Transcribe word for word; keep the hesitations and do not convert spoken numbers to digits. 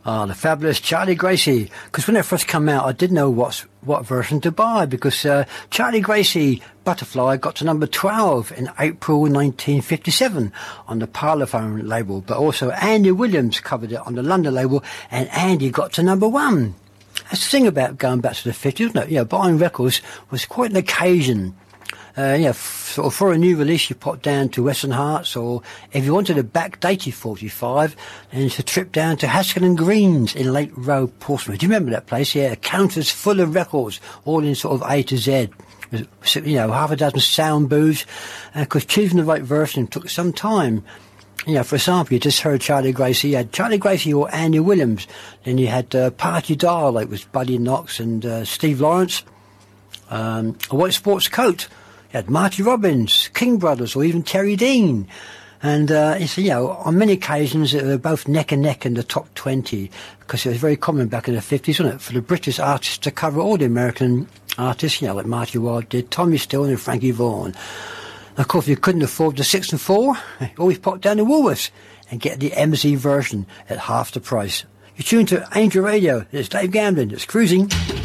Ah, the fabulous Charlie Gracie. Because when it first came out, I didn't know what's, what version to buy, because uh, Charlie Gracie Butterfly got to number twelve in April nineteen fifty-seven on the Parlophone label, but also Andy Williams covered it on the London label, and Andy got to number one. That's the thing about going back to the fifties, isn't it? You know, buying records was quite an occasion. Uh, you know, f- sort of for a new release, you pop down to Western Hearts, or if you wanted a backdated forty-five, then it's a trip down to Haskell and Green's in Lake Road, Portsmouth. Do you remember that place? Yeah, counters full of records, all in sort of A to Z. You know, half a dozen sound booths, because uh, choosing the right version took some time. You know, for example, you just heard Charlie Gracie. You had Charlie Gracie or Andy Williams. Then you had uh, Party Dial, like with Buddy Knox and uh, Steve Lawrence. Um, a White Sports Coat. You had Marty Robbins, King Brothers, or even Terry Dean. And, uh, it's, you know, on many occasions, they were both neck and neck in the top twenty, because it was very common back in the fifties, wasn't it, for the British artists to cover all the American artists, you know, like Marty Wilde did, Tommy Steele and Frankie Vaughan. Of course, if you couldn't afford the six and four, you always pop down to Woolworths and get the M Z version at half the price. You're tuned to Angel Radio. It's Dave Gamblin. It's Cruising.